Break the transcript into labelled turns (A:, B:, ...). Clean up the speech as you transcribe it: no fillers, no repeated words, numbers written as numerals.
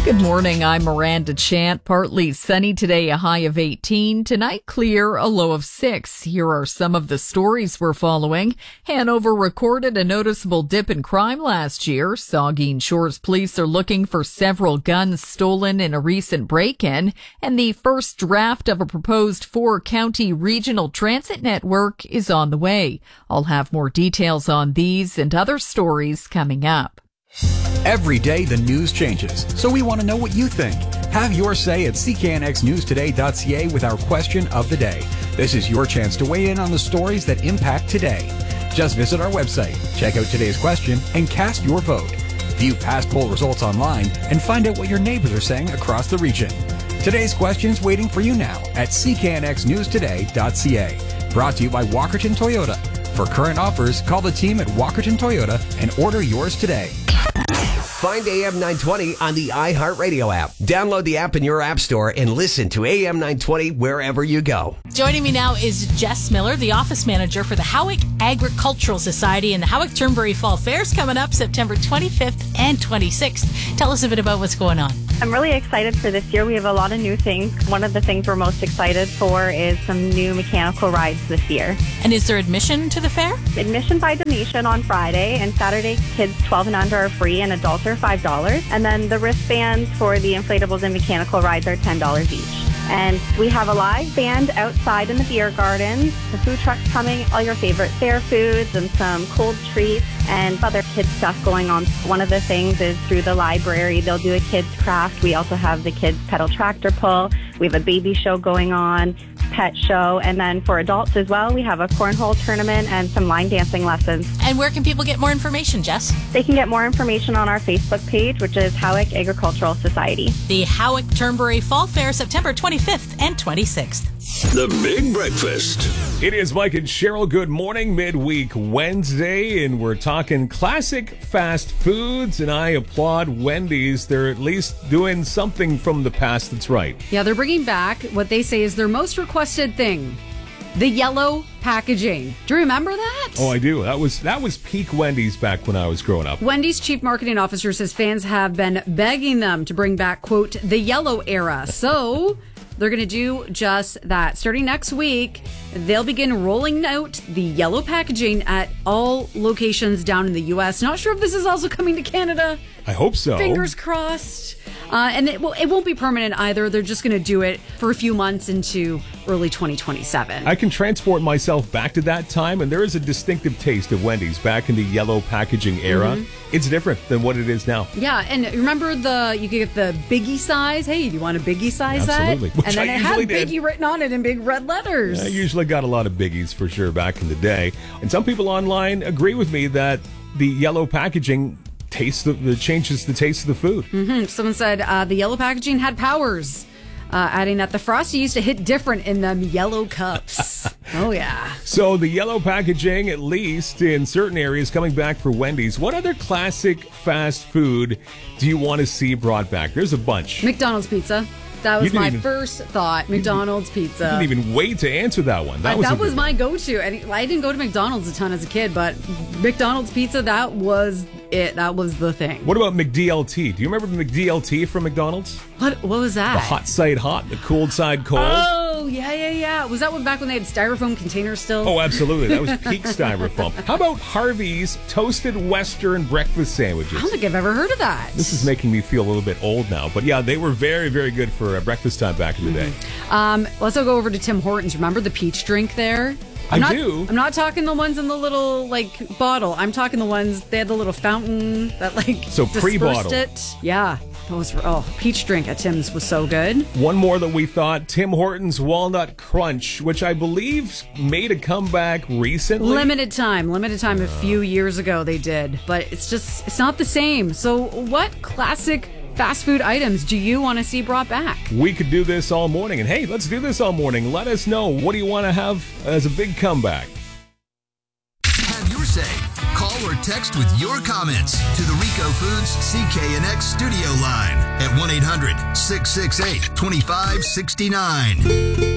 A: Good morning, I'm Miranda Chant. Partly sunny today, a high of 18. Tonight, clear, a low of 6. Here are some of the stories we're following. Hanover recorded a noticeable dip in crime last year. Saugeen Shores police are looking for several guns stolen in a recent break-in. And the first draft of a proposed 4-county regional transit network is on the way. I'll have more details on these and other stories coming up.
B: Every day the news changes, so we want to know what you think. Have your say at cknxnewstoday.ca with our question of the day. This is your chance to weigh in on the stories that impact today. Just visit our website, check out today's question, and cast your vote. View past poll results online and find out what your neighbors are saying across the region. Today's question's waiting for you now at cknxnewstoday.ca. Brought to you by Walkerton Toyota. For current offers, call the team at Walkerton Toyota and order yours today.
C: Find AM 920 on the iHeartRadio app. Download the app in your app store and listen to AM 920 wherever you go.
D: Joining me now is Jess Miller, the office manager for the Howick Agricultural Society, and the Howick Turnberry Fall Fair's coming up September 25th and 26th. Tell us a bit about what's going on.
E: I'm really excited for this year. We have a lot of new things. One of the things we're most excited for is some new mechanical rides this year.
D: And is there admission to the fair?
E: Admission by donation on Friday, and Saturday kids 12 and under are free and adults are $5. And then the wristbands for the inflatables and mechanical rides are $10 each. And we have a live band outside in the beer gardens, the food trucks coming, all your favorite fair foods and some cold treats and other kids stuff going on. One of the things is through the library, they'll do a kids craft. We also have the kids pedal tractor pull. We have a baby show going on, pet show, and then for adults as well, we have a cornhole tournament and some line dancing lessons.
D: And where can people get more information, Jess?
E: They can get more information on our Facebook page, which is Howick Agricultural Society.
D: The Howick Turnberry Fall Fair, September 25th and 26th.
F: The Big Breakfast.
G: It is Mike and Cheryl. Good morning, midweek Wednesday, and we're talking classic fast foods, and I applaud Wendy's. They're at least doing something from the past that's right.
H: Yeah, they're bringing back what they say is their most requested thing, the yellow packaging. Do you remember that?
G: Oh, I do. That was peak Wendy's back when I was growing up.
H: Wendy's chief marketing officer says fans have been begging them to bring back, quote, the yellow era. So they're going to do just that. Starting next week, they'll begin rolling out the yellow packaging at all locations down in the U.S. Not sure if this is also coming to Canada.
G: I hope so.
H: Fingers crossed. And it won't be permanent either. They're just going to do it for a few months into early 2027.
G: I can transport myself back to that time, and there is a distinctive taste of Wendy's back in the yellow packaging era. Mm-hmm. It's different than what it is now.
H: Yeah, and remember you could get the Biggie size. Hey, do you want a Biggie size?
G: Absolutely.
H: That? And then it had Biggie written on it in big red letters.
G: I usually got a lot of Biggies for sure back in the day. And some people online agree with me that the yellow packaging changes the taste of the food.
H: Mm-hmm. Someone said the yellow packaging had powers, adding that the Frosty used to hit different in them yellow cups. Oh, yeah.
G: So the yellow packaging, at least in certain areas, coming back for Wendy's. What other classic fast food do you want to see brought back? There's a bunch.
H: McDonald's pizza. That was my first thought. McDonald's pizza.
G: I didn't even wait to answer that one.
H: That was my go-to. I didn't go to McDonald's a ton as a kid, but McDonald's pizza, that was it. That was the thing.
G: What about McDLT? Do you remember the McDLT from McDonald's?
H: What was that?
G: The hot side hot, the cold side cold.
H: Oh, yeah. Was that back when they had styrofoam containers still?
G: Oh, absolutely. That was peak styrofoam. How about Harvey's toasted Western breakfast sandwiches?
H: I don't think I've ever heard of that.
G: This is making me feel a little bit old now. But yeah, they were very, very good for breakfast time back in the day.
H: Let's go over to Tim Hortons. Remember the peach drink there? I'm not talking the ones in the little bottle. I'm talking the ones they had the little fountain that
G: so pre-bottle.
H: It. Yeah, those were peach drink at Tim's was so good.
G: One more that we thought, Tim Hortons Walnut Crunch, which I believe made a comeback recently.
H: Limited time a few years ago they did, but it's not the same. So what classic fast food items do you want to see brought back?
G: We could do this all morning. And hey, let's do this all morning. Let us know. What do you want to have as a big comeback?
F: Have your say. Call or text with your comments to the Rico Foods CKNX studio line at 1-800-668-2569.